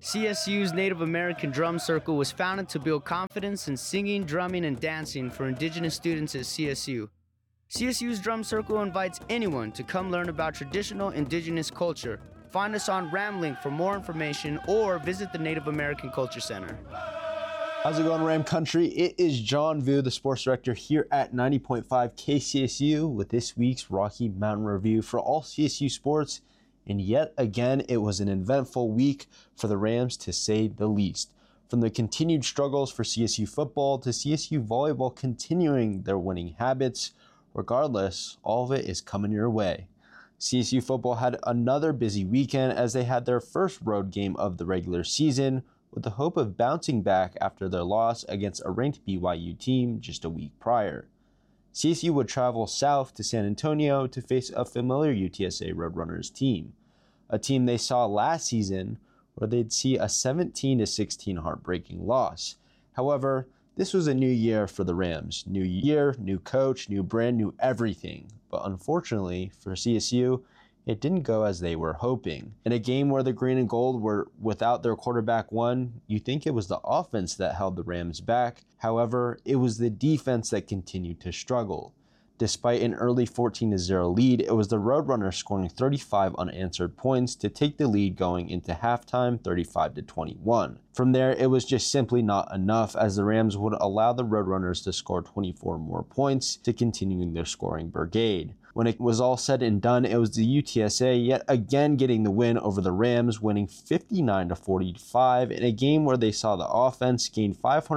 CSU's Native American Drum Circle was founded to build confidence in singing, drumming, and dancing for Indigenous students at CSU. CSU's Drum Circle invites anyone to come learn about traditional Indigenous culture. Find us on Ramlink for more information or visit the Native American Culture Center. How's it going, Ram Country? It is John Vu, the sports director here at 90.5 KCSU with this week's Rocky Mountain Review for all CSU sports. And yet again, it was an eventful week for the Rams, to say the least. From the continued struggles for CSU football to CSU volleyball continuing their winning habits, regardless, all of it is coming your way. CSU football had another busy weekend as they had their first road game of the regular season, with the hope of bouncing back after their loss against a ranked BYU team just a week prior. CSU would travel south to San Antonio to face a familiar UTSA Roadrunners team, a team they saw last season where they'd see a 17-16 heartbreaking loss. However, this was a new year for the Rams. New year, new coach, new brand, new everything. But unfortunately for CSU, it didn't go as they were hoping. In a game where the green and gold were without their quarterback one, you think it was the offense that held the Rams back. However, it was the defense that continued to struggle. Despite an early 14-0 lead, it was the Roadrunners scoring 35 unanswered points to take the lead going into halftime, 35-21. From there, it was just simply not enough, as the Rams would allow the Roadrunners to score 24 more points to continue their scoring brigade. When it was all said and done, it was the UTSA yet again getting the win over the Rams, winning 59-45 in a game where they saw the offense gain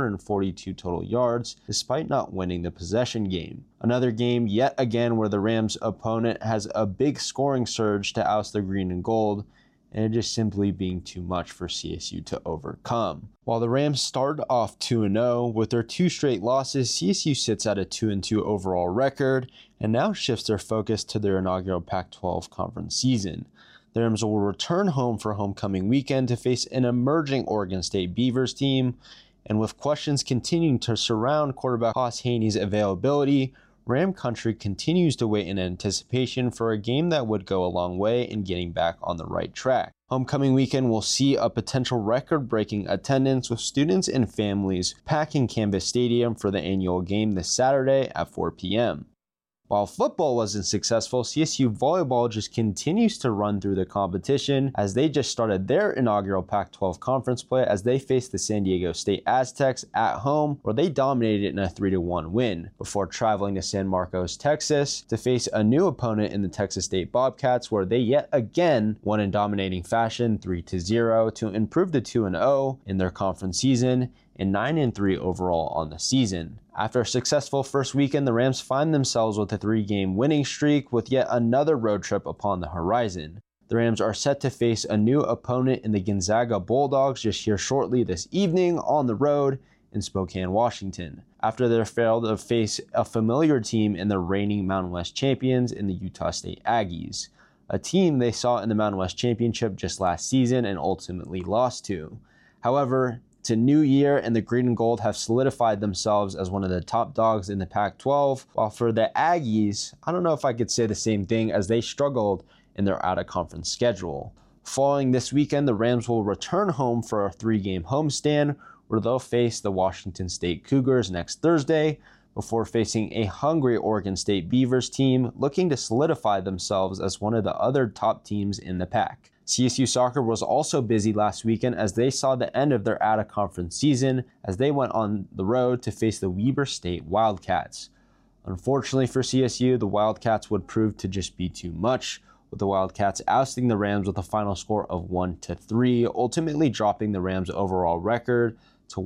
542 total yards despite not winning the possession game. Another game yet again where the Rams' opponent has a big scoring surge to oust the green and gold, and it just simply being too much for CSU to overcome. While the Rams started off 2-0 with their two straight losses, CSU sits at a 2-2 overall record and now shifts their focus to their inaugural Pac-12 conference season. The Rams will return home for homecoming weekend to face an emerging Oregon State Beavers team, and with questions continuing to surround quarterback Hauss Hejny's availability, Ram Country continues to wait in anticipation for a game that would go a long way in getting back on the right track. Homecoming weekend will see a potential record-breaking attendance, with students and families packing Canvas Stadium for the annual game this Saturday at 4 p.m. While football wasn't successful, CSU volleyball just continues to run through the competition as they just started their inaugural Pac-12 conference play as they faced the San Diego State Aztecs at home, where they dominated in a 3-1 win, before traveling to San Marcos, Texas to face a new opponent in the Texas State Bobcats, where they yet again won in dominating fashion 3-0 to improve to 2-0 in their conference season and 9-3 overall on the season. After a successful first weekend, the Rams find themselves with a 3-game winning streak with yet another road trip upon the horizon. The Rams are set to face a new opponent in the Gonzaga Bulldogs just here shortly this evening on the road in Spokane, Washington, after they failed to face a familiar team in the reigning Mountain West champions in the Utah State Aggies, a team they saw in the Mountain West Championship just last season and ultimately lost to. However, it's a new year, and the green and gold have solidified themselves as one of the top dogs in the Pac-12, while for the Aggies, I don't know if I could say the same thing, as they struggled in their out-of-conference schedule. Following this weekend, the Rams will return home for a 3-game homestand, where they'll face the Washington State Cougars next Thursday, before facing a hungry Oregon State Beavers team looking to solidify themselves as one of the other top teams in the pack. CSU soccer was also busy last weekend as they saw the end of their out-of-conference season as they went on the road to face the Weber State Wildcats. Unfortunately for CSU, the Wildcats would prove to just be too much, with the Wildcats ousting the Rams with a final score of 1-3, ultimately dropping the Rams' overall record to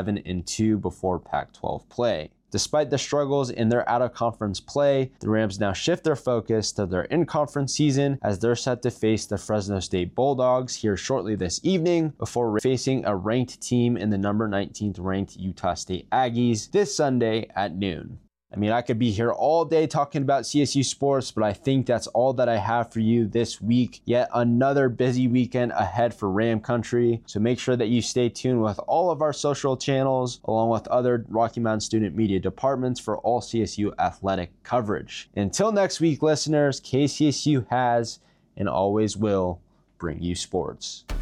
1-7-2 before Pac-12 play. Despite the struggles in their out-of-conference play, the Rams now shift their focus to their in-conference season as they're set to face the Fresno State Bulldogs here shortly this evening before facing a ranked team in the number 19th ranked Utah State Aggies this Sunday at noon. I mean, I could be here all day talking about CSU sports, but I think that's all that I have for you this week. Yet another busy weekend ahead for Ram Country. So make sure that you stay tuned with all of our social channels, along with other Rocky Mountain student media departments for all CSU athletic coverage. Until next week, listeners, KCSU has and always will bring you sports.